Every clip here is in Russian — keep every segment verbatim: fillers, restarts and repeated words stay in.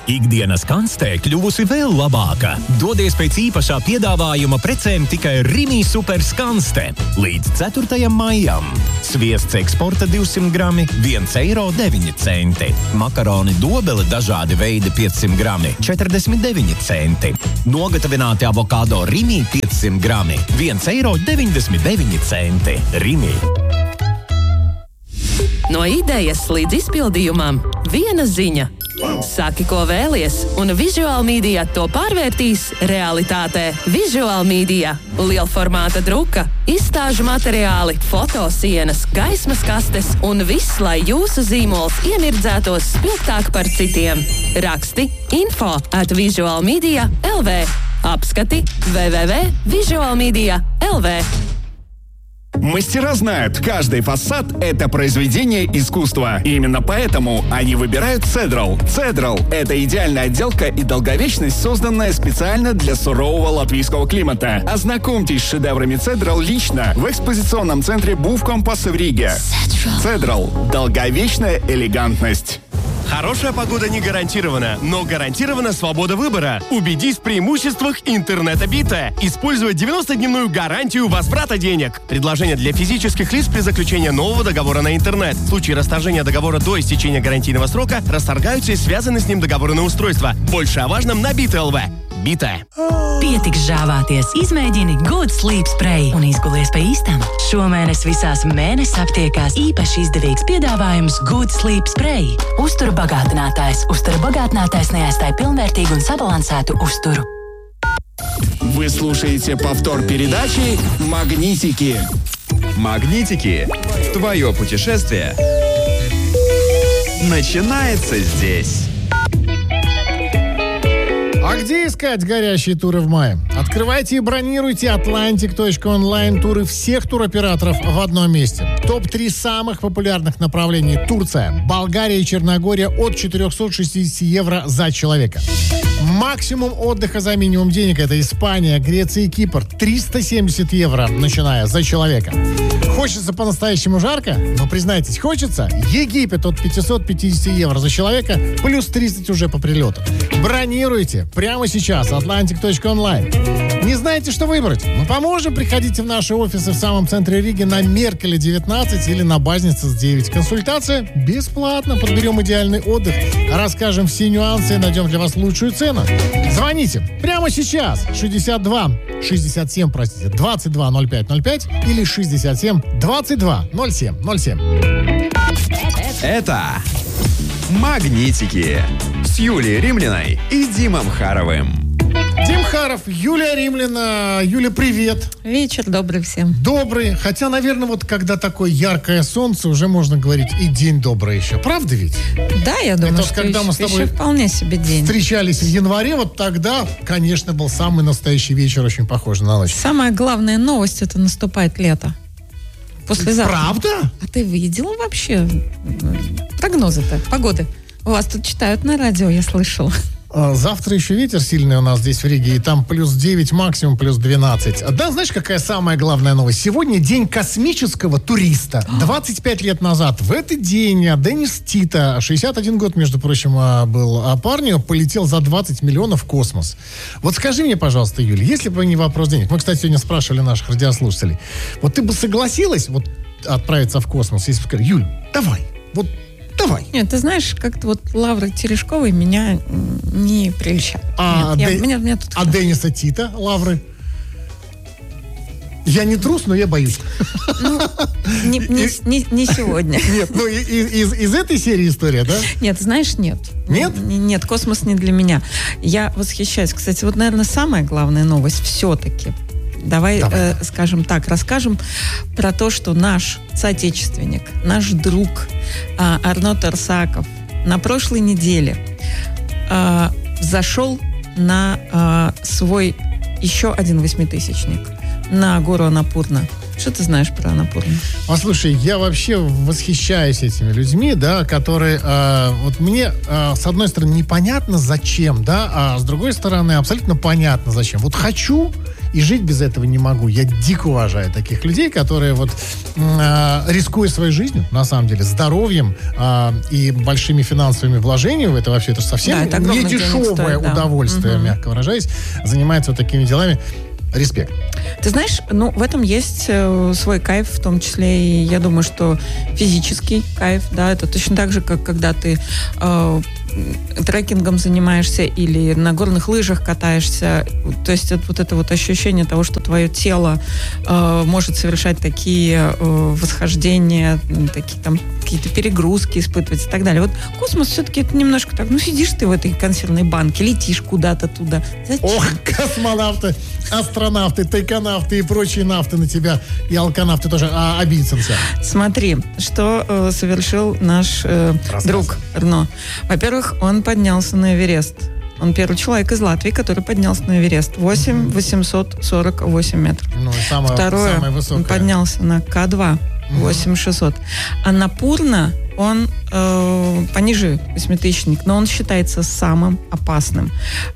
Ikdienas kanstē kļuvusi vēl labāka. Dodies pēc īpašā piedāvājuma precēm tikai Rimi Super skanste. Līdz ceturtajam maijam. Sviests eksporta divsimt grami, viens eiro deviņi centi. Makaroni dobele dažādi veidi piecsimt grami, četrdesmit deviņi centi. Nogatavināti avokado Rimi piecsimt grami, viens eiro deviņdesmit deviņi centi. Rimi. No idejas līdz izpildījumam viena ziņa. Saki, ko vēlies, un Visual Media to pārvērtīs realitātē. Visual Media – lielformāta druka, izstāžu materiāli, fotosienas, gaismas kastes un viss, lai jūsu zīmols iemirdzētos spilgtāk par citiem. Raksti info at visualmedia punkt l v. Apskati w w w punkt visualmedia punkt l v. Мастера знают, каждый фасад – это произведение искусства. Именно поэтому они выбирают Cedral. Cedral – это идеальная отделка и долговечность, созданная специально для сурового латвийского климата. Ознакомьтесь с шедеврами Cedral лично в экспозиционном центре Буфкомпас в Риге. Cedral – долговечная элегантность. Хорошая погода не гарантирована, но гарантирована свобода выбора. Убедись в преимуществах интернета Бита. Используй девяностодневную гарантию возврата денег. Предложение для физических лиц при заключении нового договора на интернет. В случае расторжения договора до истечения гарантийного срока расторгаются и связаны с ним договоры на устройство. Больше о важном на Бита точка эл ви. Bita. Pietiks žāvāties, izmēģini Good Sleep Spray un izgulies pa īstam. Šomēnes visās mēnesis aptiekās īpaši izdevīgs piedāvājums Good Sleep Spray. Uzturu bagātinātājs. Uzturu bagātinātājs neaizstāj pilnvērtīgu un sabalansētu uzturu. Вы слушаете повтор передачи «Магнитики». «Магнитики». Твое путешествие начинается здесь. А где искать горящие туры в мае? Открывайте и бронируйте атлантик точка онлайн туры всех туроператоров в одном месте. топ три самых популярных направлений: Турция, Болгария и Черногория от четыреста шестьдесят евро за человека. Максимум отдыха за минимум денег — это Испания, Греция и Кипр. триста семьдесят евро, начиная, за человека. Хочется по-настоящему жарко? Ну, признайтесь, хочется? Египет от пятьсот пятьдесят евро за человека, плюс тридцать уже по прилету. Бронируйте прямо сейчас. атлантик точка онлайн. Не знаете, что выбрать? Мы поможем. Приходите в наши офисы в самом центре Риги на Меркеле девятнадцать или на Базница девять. Консультация бесплатно. Подберем идеальный отдых, расскажем все нюансы и найдем для вас лучшую цену. Звоните прямо сейчас. шестьдесят два шестьдесят семь, простите, двадцать два ноль пять ноль пять или шестьдесят семь двадцать два ноль семь ноль семь. Это «Магнитики» с Юлией Римляной и Димом Харовым. Дим Харов, Юлия Римляна. Юля, привет. Вечер добрый всем. Добрый. Хотя, наверное, вот когда такое яркое солнце, уже можно говорить и день добрый еще. Правда ведь? Да, я думаю, Это что когда еще, мы с тобой еще вполне себе день. Встречались в январе, вот тогда, конечно, был самый настоящий вечер, очень похож на ночь. Самая главная новость — это наступает лето. Послезавтра. Правда? А ты видел вообще прогнозы-то, погоды? У вас тут читают на радио, я слышала. Завтра еще ветер сильный у нас здесь в Риге, и там плюс девять, максимум плюс двенадцать. Да, знаешь, какая самая главная новость? Сегодня день космического туриста. двадцать пять лет назад в этот день Деннис Тита, шестьдесят один год, между прочим, был парню, полетел за двадцать миллионов в космос. Вот скажи мне, пожалуйста, Юля, если бы не вопрос денег, мы, кстати, сегодня спрашивали наших радиослушателей, вот ты бы согласилась вот отправиться в космос, если бы сказали: Юль, давай, вот давай. Нет, ты знаешь, как-то вот Лавры Терешковой меня не прельщают. А, Нет, Де... я, меня, меня тут а Денниса Тита, Лавры? Я не трус, но я боюсь. Ну, не, не, не, не сегодня. Нет, ну из, из, из этой серии история, да? Нет, знаешь, нет. Нет? Нет, космос не для меня. Я восхищаюсь. Кстати, вот, наверное, самая главная новость все-таки. Давай, Давай. Э, скажем так, расскажем про то, что наш соотечественник, наш друг э, Арно Тарсаков на прошлой неделе э, зашел на э, свой еще один восьмитысячник, на гору Анапурна. Что ты знаешь про Анапурну? А слушай, я вообще восхищаюсь этими людьми, да, которые, э, вот мне, э, с одной стороны, непонятно зачем, да, а с другой стороны, абсолютно понятно зачем. Вот хочу и жить без этого не могу. Я дико уважаю таких людей, которые вот э, рискуя своей жизнью, на самом деле, здоровьем э, и большими финансовыми вложениями в это вообще, это совсем да, это не дешевое стоит, да. удовольствие, угу. мягко выражаясь, занимается вот такими делами. Респект. Ты знаешь, ну, в этом есть э, свой кайф, в том числе, и я думаю, что физический кайф, да, это точно так же, как когда ты э, трекингом занимаешься или на горных лыжах катаешься, то есть это, вот это вот ощущение того, что твое тело э, может совершать такие э, восхождения, такие там какие-то перегрузки испытывать и так далее. Вот космос все-таки это немножко так, ну, сидишь ты в этой консервной банке, летишь куда-то туда. Зачем? Ох, космонавты, астронавты, тайконавты и прочие нафты на тебя, и алканавты тоже а, обидятся. Смотри, что э, совершил наш э, друг Эрно. Во-первых, он поднялся на Эверест. Он первый человек из Латвии, который поднялся на Эверест. восемь тысяч восемьсот сорок восемь метров. Ну, самое, Второе, самое высокое. Он поднялся на Ка два. восемь тысяч шестьсот. А на Пурна он э, пониже восьмитысячник, но он считается самым опасным.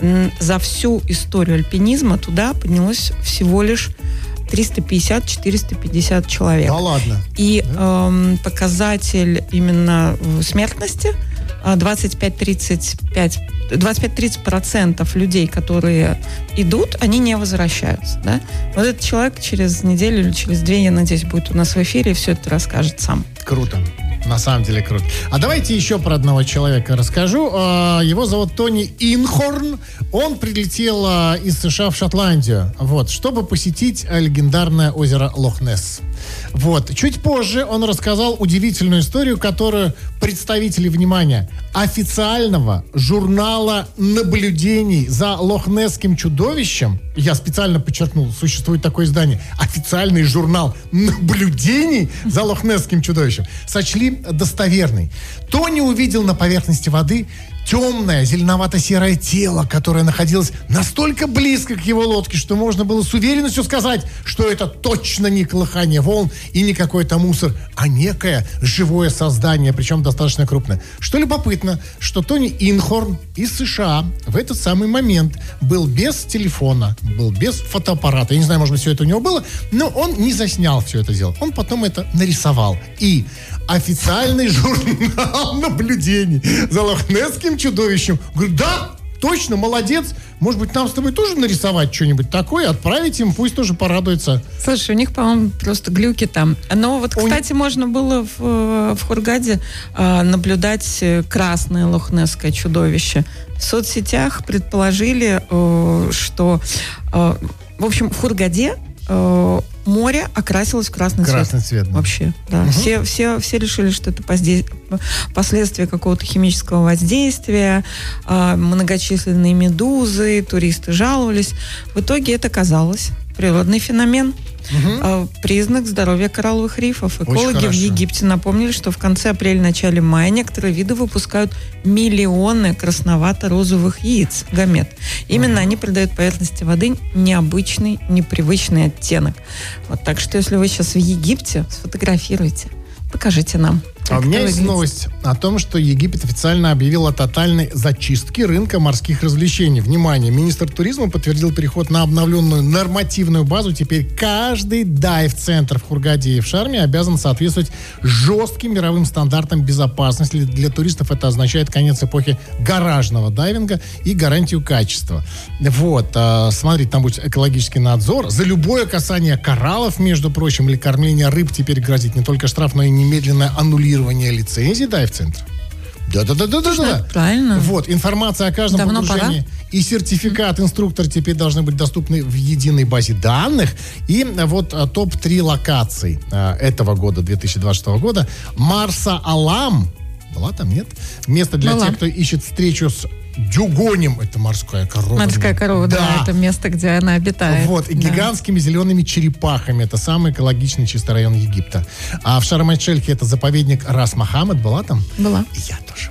За всю историю альпинизма туда поднялось всего лишь триста пятьдесят - четыреста пятьдесят человек. Да ладно. И э, показатель именно смертности двадцать пять - тридцать пять двадцать пять - тридцать процентов людей, которые идут, они не возвращаются. Да? Вот этот человек через неделю или через две, я надеюсь, будет у нас в эфире и все это расскажет сам. Круто. На самом деле круто. А давайте еще про одного человека расскажу. Его зовут Тони Инхорн. Он прилетел из США в Шотландию, вот, чтобы посетить легендарное озеро Лох-Несс. Вот. Чуть позже он рассказал удивительную историю, которую представители, внимания, официального журнала наблюдений за лохнесским чудовищем, я специально подчеркнул, существует такое издание, официальный журнал наблюдений за лохнесским чудовищем, сочли достоверной. Тони увидел на поверхности воды темное зеленовато-серое тело, которое находилось настолько близко к его лодке, что можно было с уверенностью сказать, что это точно не колыхание волн и не какой-то мусор, а некое живое создание, причем достаточно крупное. Что любопытно, что Тони Инхорн из США в этот самый момент был без телефона, был без фотоаппарата. Я не знаю, может быть, все это у него было, но он не заснял все это дело. Он потом это нарисовал. И официальный журнал наблюдений за лохнесским чудовищем говорит, да, точно, молодец. Может быть, нам с тобой тоже нарисовать что-нибудь такое, отправить им, пусть тоже порадуется. Слушай, у них, по-моему, просто глюки там. Но вот, кстати, у... можно было в, в Хургаде э, наблюдать красное лохнесское чудовище. В соцсетях предположили, э, что, э, в общем, в Хургаде э, море окрасилось в красный, красный цвет. цвет. Вообще, да. Угу. Все, все, все решили, что это поздей... последствия какого-то химического воздействия, э, многочисленные медузы, туристы жаловались. В итоге это оказалось природный феномен. Угу. Признак здоровья коралловых рифов. Экологи в Египте напомнили, что в конце апреля-начале мая некоторые виды выпускают миллионы красновато-розовых яиц, гамет. Именно угу. они придают поверхности воды необычный, непривычный оттенок. Вот, так что, если вы сейчас в Египте, сфотографируйте, покажите нам. А у меня есть новость о том, что Египет официально объявил о тотальной зачистке рынка морских развлечений. Внимание, министр туризма подтвердил переход на обновленную нормативную базу. Теперь каждый дайв-центр в Хургаде и в Шарме обязан соответствовать жестким мировым стандартам безопасности. Для туристов это означает конец эпохи гаражного дайвинга и гарантию качества. Вот, а, смотрите, там будет экологический надзор. За любое касание кораллов, между прочим, или кормление рыб теперь грозит не только штраф, но и немедленное аннулирование лицензии дайв-центра. Да-да-да-да-да. Правильно. Вот, информация о каждом Давно погружении пора. И сертификат инструктора теперь должны быть доступны в единой базе данных. И вот топ три локаций этого года, две тысячи двадцать шестого года. Марса-Алам. Была там, нет? Место для Была. тех, кто ищет встречу с дюгонем, это морская корова. Морская корова, да. да, это место, где она обитает. Вот, и да. гигантскими зелеными черепахами. Это самый экологичный чистый район Египта. А в Шарм-эль-Шейхе это заповедник Рас Мохаммед. Была там? Была. И я тоже.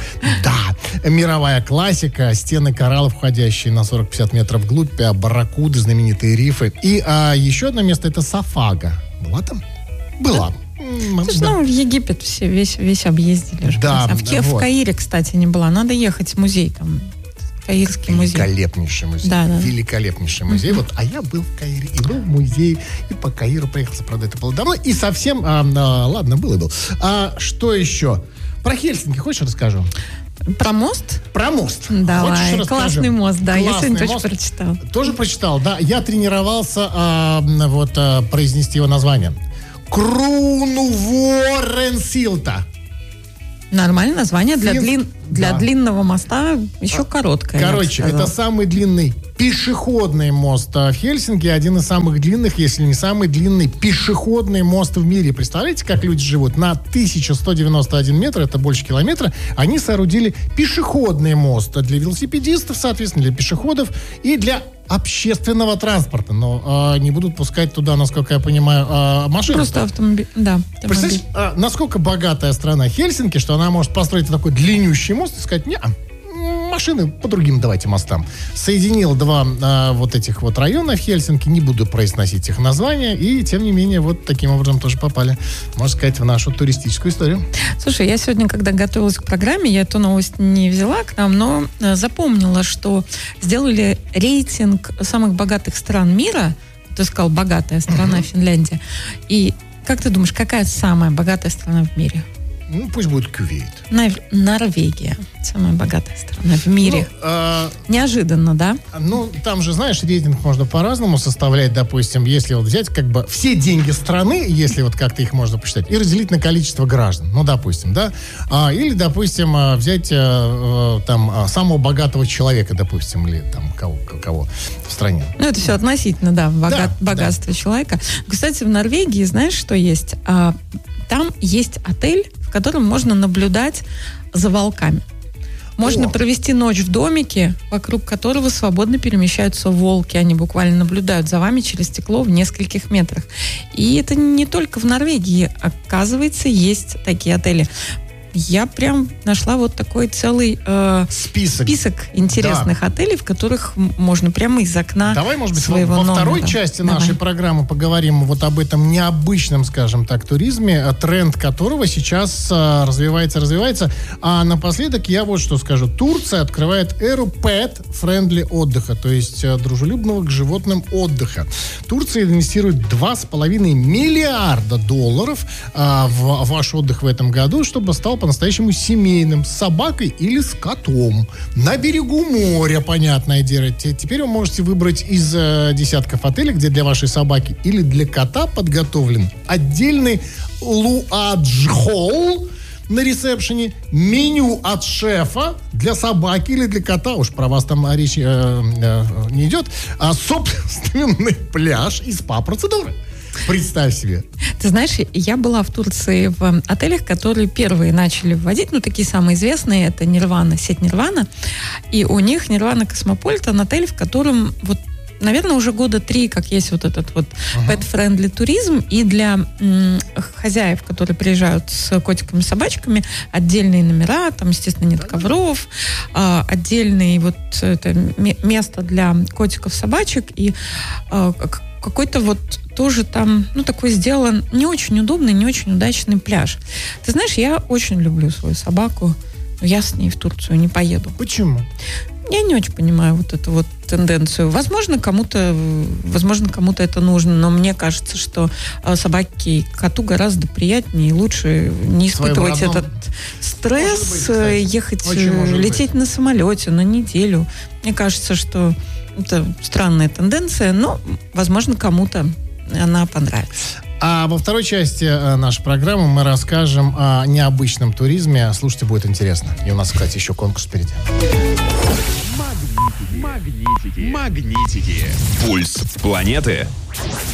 Да. Мировая классика. Стены кораллов, входящие на сорок - пятьдесят метров вглубь. Барракуды, знаменитые рифы. И а, еще одно место это Сафага. Была там? Была. Слушай, да. ну, в Египет все, весь, весь объездили. Да, а в, да, в вот. Каире, кстати, не была. Надо ехать в музей там. Каирский музей. Великолепнейший музей. Да, да. Великолепнейший музей. Mm-hmm. Вот, а я был в Каире, и был в музее, и по Каиру проехался, правда, это было давно, и совсем, а, а, ладно, был и был. А что еще? Про Хельсинки хочешь расскажу? Про мост? Про мост. Давай, классный мост, да, Классный я сегодня мост. тоже прочитал. Тоже прочитал, да. Я тренировался а, вот а, произнести его название. Круунуворенсилта. Нормальное название для, Фин... длин... для да. длинного моста, еще короткое. Короче, это самый длинный пешеходный мост в Хельсинки, один из самых длинных, если не самый длинный пешеходный мост в мире. Представляете, как люди живут? На тысяча сто девяносто один метр, это больше километра, они соорудили пешеходный мост для велосипедистов, соответственно, для пешеходов и для общественного транспорта. Но э, не будут пускать туда, насколько я понимаю, э, машины. Просто автомобиль, да. Представляете, э, насколько богатая страна Хельсинки, что она может построить такой длиннющий мост и сказать: не, машины по другим давайте мостам. Соединил два а, вот этих вот района в Хельсинки, не буду произносить их названия, и тем не менее вот таким образом тоже попали, можно сказать, в нашу туристическую историю. Слушай, я сегодня, когда готовилась к программе, я эту новость не взяла к нам, но запомнила, что сделали рейтинг самых богатых стран мира. Ты сказал, богатая страна, uh-huh. Финляндия. И как ты думаешь, какая самая богатая страна в мире? Ну, пусть будет Кувейт. Нор- Норвегия. Самая богатая страна в мире. Ну, а... Неожиданно, да? Ну, там же, знаешь, рейтинг можно по-разному составлять. Допустим, если вот взять как бы все деньги страны, если вот как-то их можно посчитать, и разделить на количество граждан. Ну, допустим, да? А, или, допустим, взять а, там самого богатого человека, допустим, или там кого, кого в стране. Ну, это все относительно, да, бога- да богатство да. человека. Кстати, в Норвегии, знаешь, что есть? А, там есть отель, в котором можно наблюдать за волками. Можно О. провести ночь в домике, вокруг которого свободно перемещаются волки. Они буквально наблюдают за вами через стекло в нескольких метрах. И это не только в Норвегии. Оказывается, есть такие отели. Я прям нашла вот такой целый э, список. список интересных да. отелей, в которых можно прямо из окна Давай, может быть, своего во, во номера. второй части Давай. нашей программы поговорим вот об этом необычном, скажем так, туризме, тренд которого сейчас а, развивается, развивается. А напоследок я вот что скажу. Турция открывает эру pet-friendly отдыха, то есть а, дружелюбного к животным отдыха. Турция инвестирует два с половиной миллиарда долларов а, в ваш отдых в этом году, чтобы стал по-настоящему семейным, с собакой или с котом. На берегу моря, понятное дело. Теперь вы можете выбрать из э, десятков отелей, где для вашей собаки или для кота подготовлен отдельный луадж-холл на ресепшене, меню от шефа для собаки или для кота, уж про вас там речь э, э, не идет, а собственный пляж и спа-процедуры. Представь себе. Ты знаешь, я была в Турции в отелях, которые первые начали вводить, ну, такие самые известные, это Нирвана, сеть Нирвана, и у них Нирвана Космополитен, отель, в котором вот, наверное, уже года три, как есть вот этот вот uh-huh. pet-friendly туризм, и для м, хозяев, которые приезжают с котиками и собачками, отдельные номера, там, естественно, нет ковров, а, отдельное вот это м- место для котиков, собачек, и а, какой-то вот тоже там, ну, такой сделан не очень удобный, не очень удачный пляж. Ты знаешь, я очень люблю свою собаку, но я с ней в Турцию не поеду. Почему? Я не очень понимаю вот эту вот тенденцию. Возможно, кому-то, возможно, кому-то это нужно, но мне кажется, что собаке и коту гораздо приятнее и лучше не испытывать этот стресс, быть, ехать, лететь быть. на самолете на неделю. Мне кажется, что это странная тенденция, но, возможно, кому-то она понравится. А во второй части нашей программы мы расскажем о необычном туризме. Слушайте, будет интересно. И у нас, кстати, еще конкурс впереди. Магнитики. Магнитики. Магнитики. Пульс планеты.